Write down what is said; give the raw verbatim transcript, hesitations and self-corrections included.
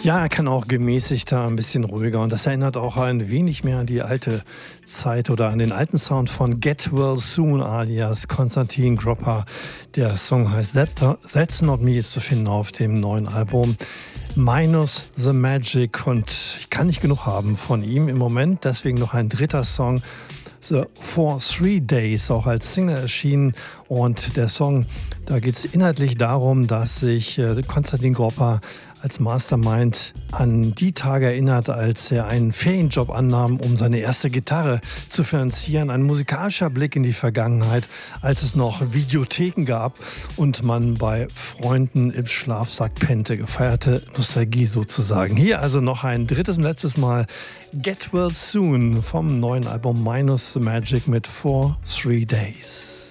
Ja, er kann auch gemäßigter, ein bisschen ruhiger. Und das erinnert auch ein wenig mehr an die alte Zeit oder an den alten Sound von Get Well Soon alias Konstantin Gropper. Der Song heißt That's, That's Not Me, ist zu finden auf dem neuen Album Minus the Magic. Und ich kann nicht genug haben von ihm im Moment. Deswegen noch ein dritter Song. The For Three Days, auch als Single erschienen. Und der Song, da geht es inhaltlich darum, dass sich äh, Konstantin Gropper als Mastermind an die Tage erinnert, als er einen Ferienjob annahm, um seine erste Gitarre zu finanzieren. Ein musikalischer Blick in die Vergangenheit, als es noch Videotheken gab und man bei Freunden im Schlafsack pennte. Gefeierte Nostalgie sozusagen. Hier also noch ein drittes und letztes Mal Get Well Soon vom neuen Album Minus the Magic mit For Three Days.